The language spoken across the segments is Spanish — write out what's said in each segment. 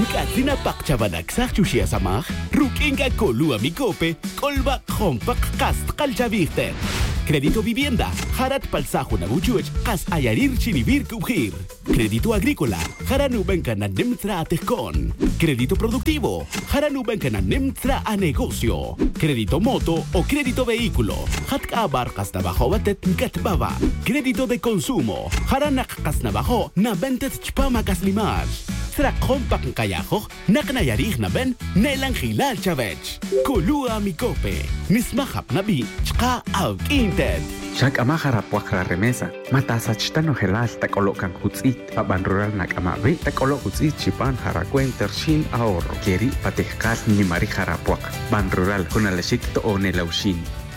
Katrina Pakchabanak Sarchushia Samach, Rukinga Kolua Mikope, Kolba Hompak Kast Kalchaviste. Crédito Vivienda, Harat Palsajo Nabuchuch, Kas Ayarir Chinibir Kubhir. Crédito Agrícola, Haranubenka Nemtra Atejcon. Crédito Productivo, Haranubenka Nemtra a Negocio. Crédito Moto o Crédito Vehículo, Hatka Barcas Nabajo Batet Katbaba. Crédito de Consumo, Haranak Kasnabajo, Nabentet Chpama Kaslimash. Trakon Pakankayajo, Naknayarich Naben, Nelan Hilal Chavech. Kolua Mikope, Nismahap Nabi, Chka Out Inted. Shak amahara puakra remesa, matasa chitano helal takolokan hutzit, paban rural nakamabe, takolo hutzit chipan harakuen tershin ahorro, keri patehkas ni marihara puak, ban rural con alashikto o nelaushin.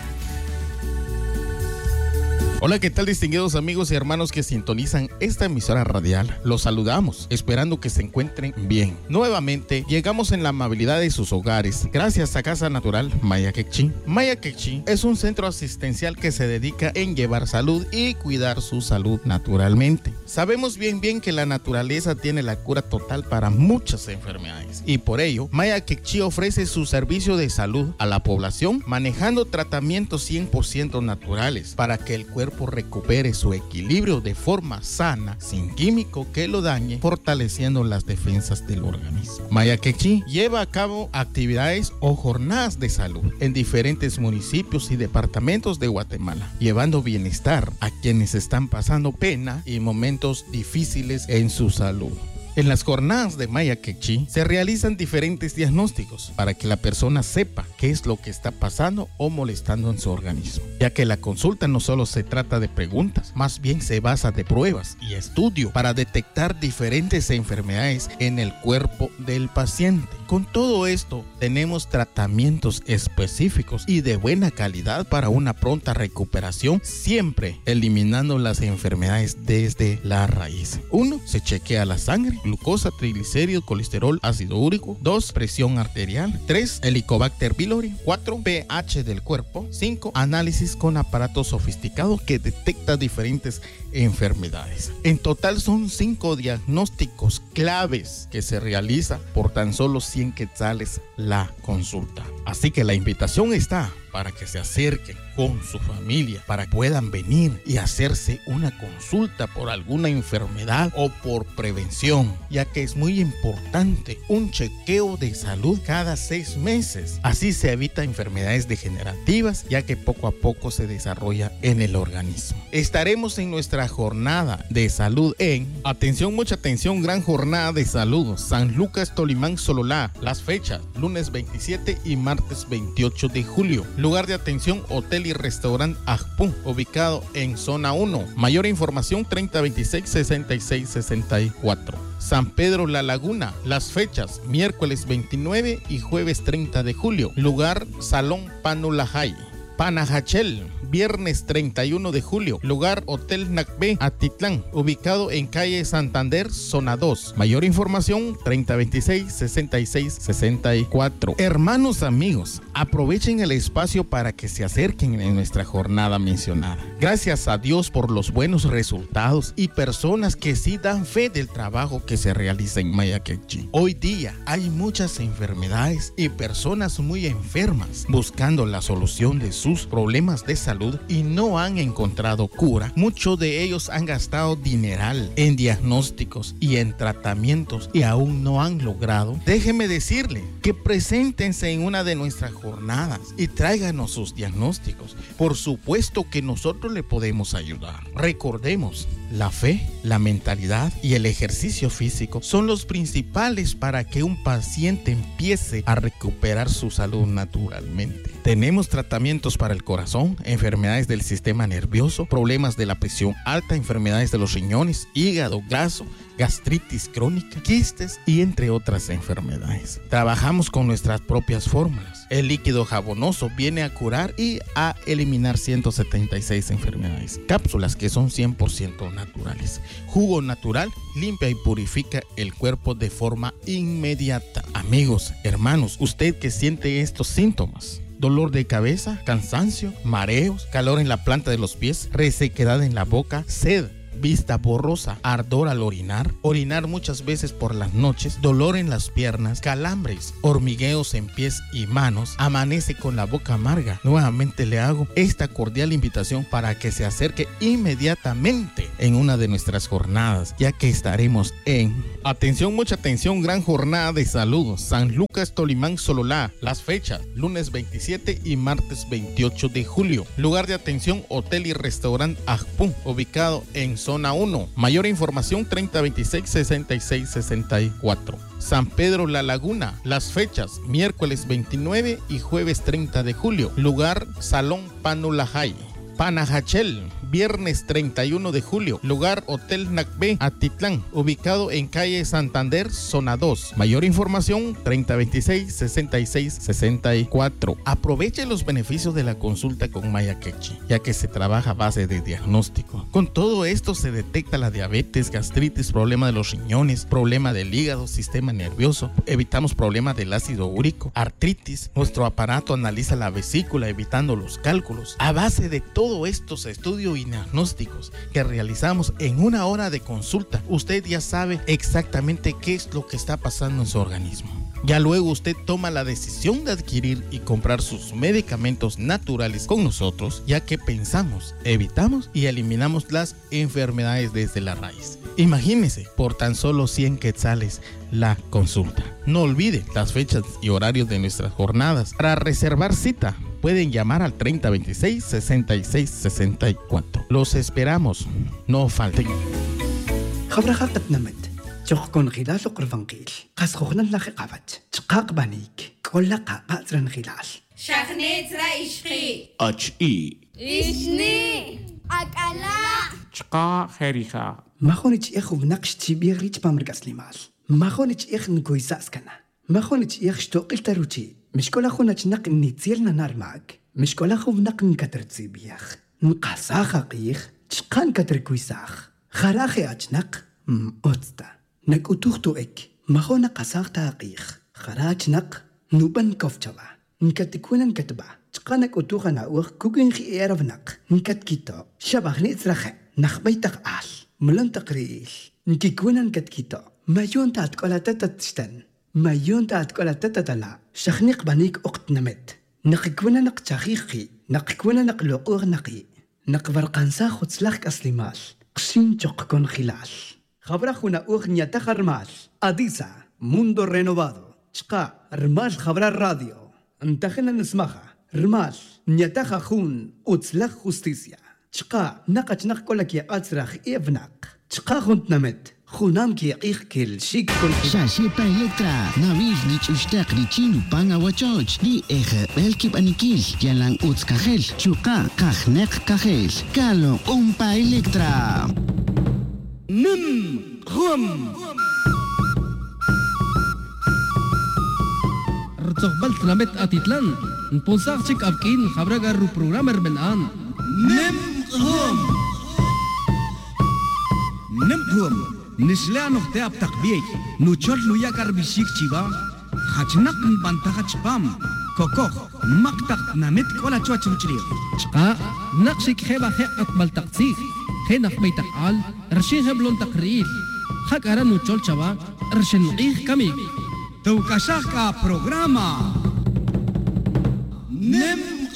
Hola, ¿qué tal, distinguidos amigos y hermanos que sintonizan esta emisora radial? Los saludamos, esperando que se encuentren bien. Nuevamente, llegamos en la amabilidad de sus hogares, gracias a Casa Natural Maya Quechí. Maya Quechí es un centro asistencial que se dedica en llevar salud y cuidar su salud naturalmente. Sabemos bien que la naturaleza tiene la cura total para muchas enfermedades y por ello, Maya Quechí ofrece su servicio de salud a la población manejando tratamientos 100% naturales para que el cuerpo recupere su equilibrio de forma sana, sin químico que lo dañe, fortaleciendo las defensas del organismo. Maya Quechí lleva a cabo actividades o jornadas de salud en diferentes municipios y departamentos de Guatemala, llevando bienestar a quienes están pasando pena y momentos difíciles en su salud. En las jornadas de Maya Quechí se realizan diferentes diagnósticos para que la persona sepa qué es lo que está pasando o molestando en su organismo, ya que la consulta no solo se trata de preguntas, más bien se basa de pruebas y estudio para detectar diferentes enfermedades en el cuerpo del paciente. Con todo esto, tenemos tratamientos específicos y de buena calidad para una pronta recuperación, siempre eliminando las enfermedades desde la raíz. 1. Se chequea la sangre, glucosa, triglicéridos, colesterol, ácido úrico. 2. Presión arterial. 3. Helicobacter pylori. 4. pH del cuerpo. 5. Análisis con aparato sofisticado que detecta diferentes enfermedades. En total son 5 diagnósticos claves que se realiza por tan solo 100 quetzales la consulta. Así que la invitación está para que se acerquen con su familia, para que puedan venir y hacerse una consulta por alguna enfermedad o por prevención, ya que es muy importante un chequeo de salud cada 6 meses. Así se evita enfermedades degenerativas, ya que poco a poco se desarrolla en el organismo. Estaremos en nuestra jornada de salud en, atención, mucha atención, gran jornada de salud, San Lucas, Tolimán, Sololá. Las fechas, lunes 27 y martes 28 de julio. Lugar de atención, hotel y restaurante Ajpú, ubicado en zona 1. Mayor información, 3026-6664. San Pedro La Laguna. Las fechas, miércoles 29 y jueves 30 de julio. Lugar, Salón Panulajay. Panajachel, viernes 31 de julio. Lugar, Hotel Nacbe, Atitlán, ubicado en calle Santander, zona 2. Mayor información, 3026-6664. Hermanos, amigos, aprovechen el espacio para que se acerquen en nuestra jornada mencionada. Gracias a Dios por los buenos resultados y personas que sí dan fe del trabajo que se realiza en Maya Quechí. Hoy día hay muchas enfermedades y personas muy enfermas buscando la solución de sus problemas de salud y no han encontrado cura. Muchos de ellos han gastado dineral en diagnósticos y en tratamientos y aún no han logrado. Déjeme decirle que preséntense en una de nuestras jornadas y tráiganos sus diagnósticos. Por supuesto que nosotros le podemos ayudar. Recordemos, la fe, la mentalidad y el ejercicio físico son los principales para que un paciente empiece a recuperar su salud naturalmente. Tenemos tratamientos para el corazón, enfermedades del sistema nervioso, problemas de la presión alta, enfermedades de los riñones, hígado graso, gastritis crónica, quistes y entre otras enfermedades. Trabajamos con nuestras propias fórmulas. El líquido jabonoso viene a curar y a eliminar 176 enfermedades. Cápsulas que son 100% naturales. Jugo natural limpia y purifica el cuerpo de forma inmediata. Amigos, hermanos, usted que siente estos síntomas: dolor de cabeza, cansancio, mareos, calor en la planta de los pies, resequedad en la boca, sed, vista borrosa, ardor al orinar muchas veces por las noches, dolor en las piernas, calambres, hormigueos en pies y manos, amanece con la boca amarga. Nuevamente le hago esta cordial invitación para que se acerque inmediatamente en una de nuestras jornadas, ya que estaremos en, atención, mucha atención, gran jornada de salud, San Lucas, Tolimán, Sololá. Las fechas, lunes 27 y martes 28 de julio. Lugar de atención, hotel y restaurante Ajpú, ubicado en zona 1. Mayor información 3026-6664. San Pedro La Laguna. Las fechas, miércoles 29 y jueves 30 de julio. Lugar, Salón Panulajay. Panajachel, viernes 31 de julio. Lugar, Hotel Nacbé, Atitlán, ubicado en calle Santander, zona 2. Mayor información 3026-6664. Aproveche los beneficios de la consulta con Maya Quechi, ya que se trabaja a base de diagnóstico. Con todo esto se detecta la diabetes, gastritis, problema de los riñones, problema del hígado, sistema nervioso. Evitamos problemas del ácido úrico, artritis. Nuestro aparato analiza la vesícula, evitando los cálculos. A base de todos estos estudios y diagnósticos que realizamos en una hora de consulta, usted ya sabe exactamente qué es lo que está pasando en su organismo. Ya luego usted toma la decisión de adquirir y comprar sus medicamentos naturales con nosotros, ya que pensamos, evitamos y eliminamos las enfermedades desde la raíz. Imagínese, por tan solo 100 quetzales la consulta. No olvide las fechas y horarios de nuestras jornadas. Para reservar cita, pueden llamar al 3026-6664. Los esperamos. No falten. جوخكون خلال قرفنقيل قاس خوخنا نلاخي قابت تقاق بانيك كل قاقا زرن خلال شخنيت رايشخي HE إشني أكلا شقا خيريخا ما خونيش إخو بنقش تبيغ ريش بامرقاس لمال ما خونيش إخ نكويساس كنا ما خونيش إخ شتوقل تروتي مش كل أخونا تنق نيتيرنا نار معك مش كل أخو بنق نكتر تسيبيخ نقاسا خاقيخ تشقان كتر كويساخ خراخي أجنق أوتستا نك أتوختو إك ما خو نقاساق تاقيخ خراج نق نوبن كوفتشوا نكتكونا نكتبا تقانك أتوخا ناوخ كوكين خي إيرف نق نكت كيتو شباخ نيتسرخي نخبيتق آل ملن تقريل نكيكونا نكت كيتو مايون تاتكولا تتتشتن مايون تاتكولا تتتلا شخنيق بانيك أقت نمت نقكونا نق تاخيخي نقكونا نقلوقوغ نقي نقبرقانسا خدسلاخك أسليمال قشين تقكون خلال خبرخونا أغنية تخرمال أديسا موندو رينوفادو شقا رمال خبر الراديو انتخنا نسمخها رمال نيتخا خون أتسلخ خوستيسيا شقا نقش نق كولك يا أتسرخ إيفناق شقا خونت نمت خونام كي يقيخ كل شيك كل شاشي با إلكترا ناويش نيش اشتاق ريتشينو بانغا وچوش دي إخ بلكي بانيكيل يالان أوتس كاخيل شوقا كاخنق كاخيل كالو با إلكترا نم غم رتقبلت نمت أتيتلان نبونساق شك أبكين خبرة رو بروغرامر من آن نم غم نمهم نشلا نختي اب تقبيك نوچول لويا كربيشيك تشيبا خاچنق بانتا خاچبام كوكوخ مقتق نمت كولا چوچمچري شقا نقشك خيبا خي أقبل تقسيخ خي نخبي تقال رشين هبلون تقريل خاك أرى نوچول چوا رشين إيخ كميك تو كشاك بروغراما نم